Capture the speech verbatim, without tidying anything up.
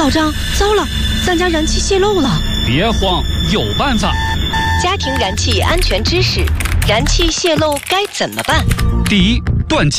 老张，糟了，咱家燃气泄漏了！ 别慌，有办法。 家庭燃气安全知识：燃气泄漏该怎么办？ 第一，断气。